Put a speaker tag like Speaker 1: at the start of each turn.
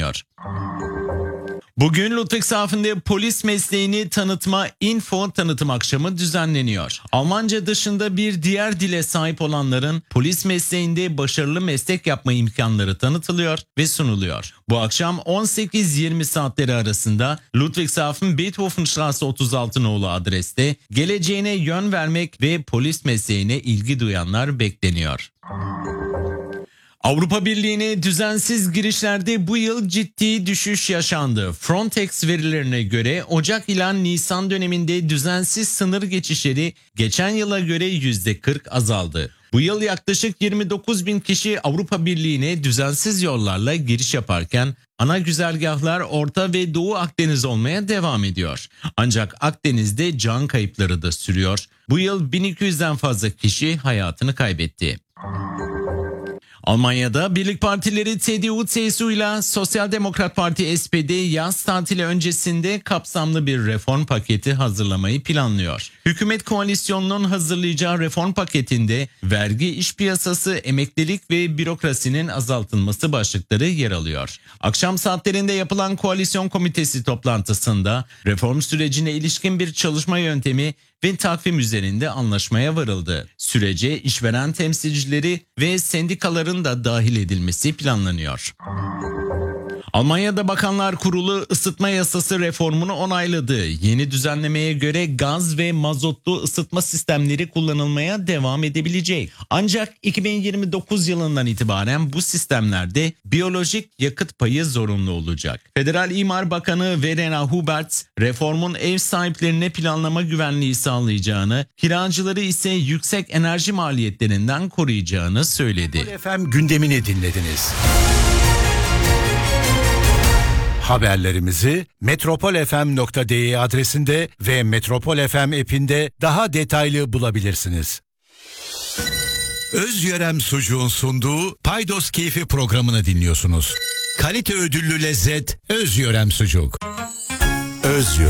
Speaker 1: bekleniyor. Bugün Ludwigshafen'de polis mesleğini tanıtma info tanıtım akşamı düzenleniyor. Almanca dışında bir diğer dile sahip olanların polis mesleğinde başarılı meslek yapma imkanları tanıtılıyor ve sunuluyor. Bu akşam 18-20 saatleri arasında Ludwigshafen Beethovenstraße 36 nolu adreste geleceğine yön vermek ve polis mesleğine ilgi duyanlar bekleniyor. Avrupa Birliği'ne düzensiz girişlerde bu yıl ciddi düşüş yaşandı. Frontex verilerine göre Ocak ila Nisan döneminde düzensiz sınır geçişleri geçen yıla göre %40 azaldı. Bu yıl yaklaşık 29 bin kişi Avrupa Birliği'ne düzensiz yollarla giriş yaparken ana güzergahlar Orta ve Doğu Akdeniz olmaya devam ediyor. Ancak Akdeniz'de can kayıpları da sürüyor. Bu yıl 1200'den fazla kişi hayatını kaybetti. Almanya'da birlik partileri CDU-CSU ile Sosyal Demokrat Parti SPD yaz tatili öncesinde kapsamlı bir reform paketi hazırlamayı planlıyor. Hükümet koalisyonunun hazırlayacağı reform paketinde vergi, iş piyasası, emeklilik ve bürokrasinin azaltılması başlıkları yer alıyor. Akşam saatlerinde yapılan koalisyon komitesi toplantısında reform sürecine ilişkin bir çalışma yöntemi ve takvim üzerinde anlaşmaya varıldı. Sürece işveren temsilcileri ve sendikaların da dahil edilmesi planlanıyor. Almanya'da Bakanlar Kurulu ısıtma yasası reformunu onayladı. Yeni düzenlemeye göre gaz ve mazotlu ısıtma sistemleri kullanılmaya devam edebilecek. Ancak 2029 yılından itibaren bu sistemlerde biyolojik yakıt payı zorunlu olacak. Federal İmar Bakanı Verena Huberts, reformun ev sahiplerine planlama güvenliği sağlayacağını, kiracıları ise yüksek enerji maliyetlerinden koruyacağını söyledi.
Speaker 2: FM gündemini dinlediniz. Haberlerimizi metropolfm.de adresinde ve Metropol FM app'inde daha detaylı bulabilirsiniz. Özyörem Sucuğun sunduğu Paydos Keyfi programını dinliyorsunuz. Kalite ödüllü lezzet Özyörem Sucuk. Özyörem.